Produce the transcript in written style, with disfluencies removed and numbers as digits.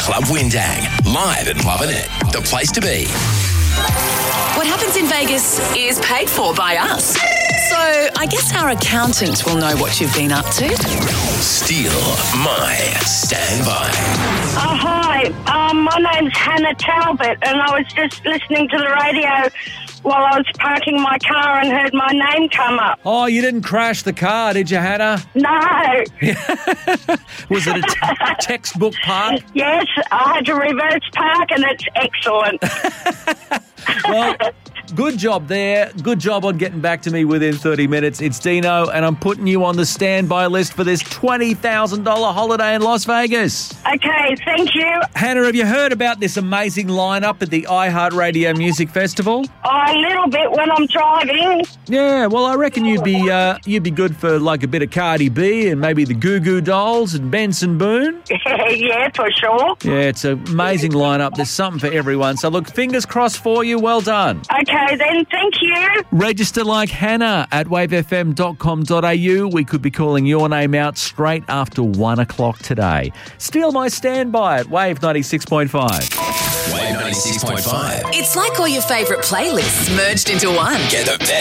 Club Windang, live at Lovin' It, the place to be. What happens in Vegas is paid for by us. So I guess our accountant will know what you've been up to. Steal My Standby. Oh, hi. My name's Hannah Talbot, and I was just listening to the radio while I was parking my car and heard my name come up. Oh, you didn't crash the car, did you, Hannah? No. Was it a textbook park? Yes, I had to reverse park, and it's excellent. Well, good job there. Good job on getting back to me within 30 minutes. It's Dino, and I'm putting you on the standby list for this $20,000 holiday in Las Vegas. Okay, thank you. Hannah, have you heard about this amazing lineup at the iHeartRadio Music Festival? Oh, a little bit when I'm driving. Yeah, well, I reckon you'd be good for like a bit of Cardi B and maybe the Goo Goo Dolls and Benson Boone. Yeah, for sure. Yeah, it's an amazing lineup. There's something for everyone. So look, fingers crossed for you. Well done. Okay, then, thank you. Register like Hannah at wavefm.com.au. We could be calling your name out straight after 1 o'clock today. Steal My Standby at Wave 96.5. Wave 96.5. It's like all your favourite playlists merged into one. Get the best